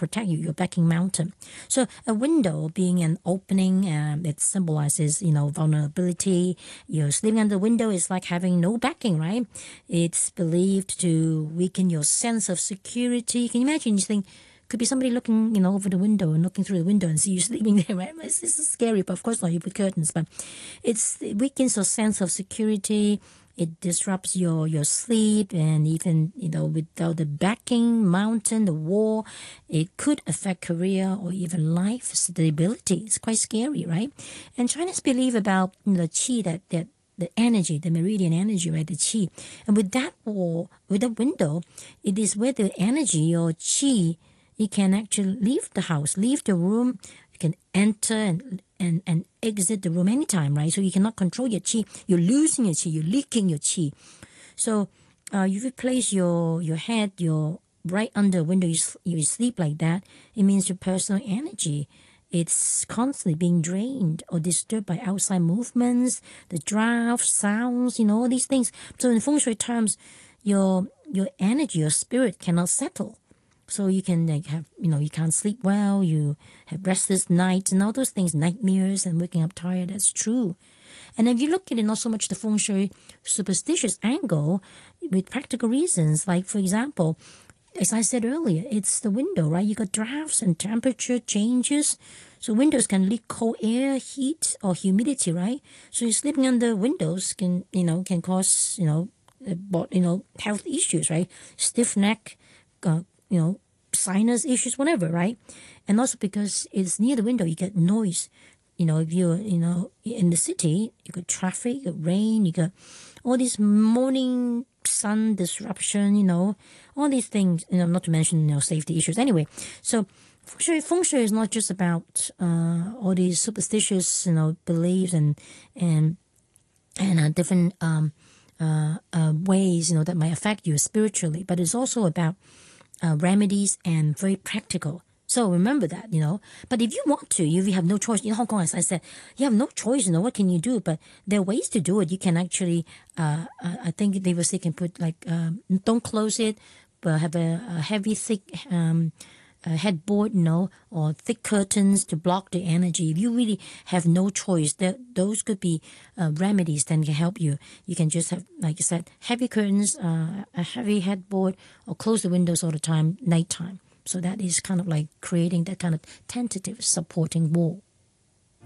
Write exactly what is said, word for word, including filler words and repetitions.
protect you, your backing mountain. So a window being an opening, um, it symbolizes, you know, vulnerability. You're sleeping under the window is like having no backing, right? It's believed to weaken your sense of security. Can you imagine? You think, could be somebody looking, you know, over the window and looking through the window and see you sleeping there, right? It's, it's scary, but of course not. You put curtains, but it's, it weakens your sense of security. It disrupts your, your sleep, and even, you know, without the backing mountain, the wall, it could affect career or even life stability. It's quite scary, right? And Chinese believe about, you know, the qi, that, that the energy, the meridian energy, right, the qi. And with that wall, with that window, it is where the energy or qi, you can actually leave the house, leave the room. You can enter and, and, and exit the room anytime, right? So you cannot control your qi. You're losing your qi. You're leaking your qi. So uh, if you place your, your head, your right under the window, you, you sleep like that, it means your personal energy, it's constantly being drained or disturbed by outside movements, the drafts, sounds, you know, all these things. So in feng shui terms, your your energy, your spirit cannot settle. So you can like have, you know, you can't sleep well, you have restless nights and all those things, nightmares and waking up tired. That's true. And if you look at it, not so much the feng shui superstitious angle, with practical reasons, like for example, as I said earlier, it's the window, right? You got drafts and temperature changes. So windows can leak cold air, heat, or humidity, right? So you're sleeping under windows can, you know, can cause, you know, uh, you know, health issues, right? Stiff neck, uh, you know, sinus issues, whatever, right? And also because it's near the window, you get noise. You know, if you're, you know, in the city, you got traffic, you got rain, you got all this morning sun disruption, you know, all these things, you know, not to mention, you know, safety issues. Anyway, so feng shui, feng shui is not just about uh, all these superstitious, you know, beliefs and, and, and uh, different um, uh, uh, ways, you know, that might affect you spiritually, but it's also about Uh, remedies and very practical. So remember that, you know. But if you want to, if you have no choice, in Hong Kong, as I said, you have no choice, you know, what can you do? But there are ways to do it. You can actually, uh, I think they will say, can put like, um, don't close it, but have a, a heavy, thick um, a headboard, you know, or thick curtains to block the energy. If you really have no choice, that those could be uh, remedies that can help you. You can just have, like I said, heavy curtains, uh, a heavy headboard, or close the windows all the time, nighttime. So that is kind of like creating that kind of tentative supporting wall.